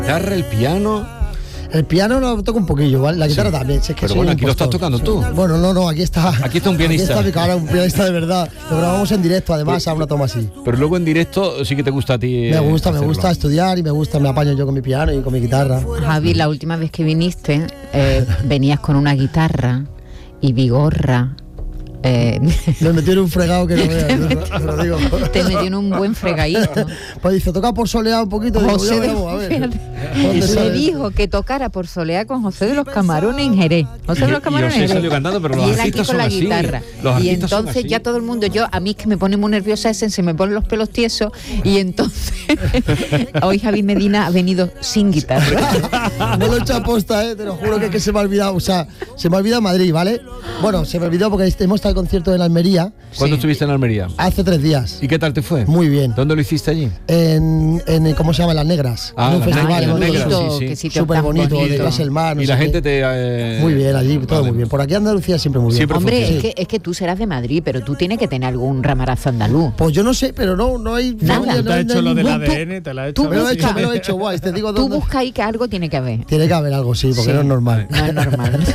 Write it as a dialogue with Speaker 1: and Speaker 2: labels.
Speaker 1: Guitarra, el piano.
Speaker 2: El piano lo toco un poquillo, ¿vale? La guitarra también. Si es que
Speaker 1: pero bueno, aquí lo estás tocando tú.
Speaker 2: Bueno, no, aquí está.
Speaker 1: Aquí está un pianista.
Speaker 2: Aquí está mi cara, un pianista de verdad. Lo grabamos en directo, además, a una toma así.
Speaker 1: Pero luego en directo sí que te gusta a ti.
Speaker 2: Me gusta estudiar y me apaño yo con mi piano y con mi guitarra.
Speaker 3: Javi, la última vez que viniste, venías con una guitarra y vigorra.
Speaker 2: Me metió en un fregado que no veas, te lo digo.
Speaker 3: Te metió en un buen fregadito.
Speaker 2: Pues dice, toca por solear un poquito.
Speaker 3: José
Speaker 2: digo, a ver.
Speaker 3: Le dijo que tocara por solear con José de los Camarones en Jerez. José de los Camarones en
Speaker 1: José
Speaker 3: Jerez.
Speaker 1: salió cantando, pero los
Speaker 3: y él aquí
Speaker 1: artistas
Speaker 3: con
Speaker 1: son
Speaker 3: la
Speaker 1: así.
Speaker 3: guitarra. Y entonces ya todo el mundo, a mí es que me pone muy nerviosa se me ponen los pelos tiesos. Y entonces hoy Javi Medina ha venido sin guitarra.
Speaker 2: No lo he hecho a posta, te lo juro que se me ha olvidado. O sea, se me ha olvidado Madrid, ¿vale? Bueno, se me olvidó porque hemos estado en concierto en Almería.
Speaker 1: ¿Cuándo estuviste en Almería?
Speaker 2: Hace 3 días.
Speaker 1: ¿Y qué tal te fue?
Speaker 2: Muy bien.
Speaker 1: ¿Dónde lo hiciste allí?
Speaker 2: En ¿cómo se llama? Las Negras.
Speaker 1: En
Speaker 2: un festival
Speaker 1: Las Negras,
Speaker 2: sí. Súper bonito, de clase el mar.
Speaker 1: Y la gente te...
Speaker 2: Muy bien, allí todo muy bien. Por aquí Andalucía siempre muy bien.
Speaker 1: Siempre
Speaker 3: Hombre, es que tú serás de Madrid, pero tú tienes que tener algún ramarazo andaluz.
Speaker 2: Pues yo no sé, pero no hay...
Speaker 3: Nada.
Speaker 4: ¿Te has hecho lo del ADN? ¿Te lo has hecho?
Speaker 2: Me lo he hecho, guay. Te digo
Speaker 3: tú busca ahí que algo tiene que haber.
Speaker 2: Tiene que haber algo, sí, porque no es normal.
Speaker 3: No es normal.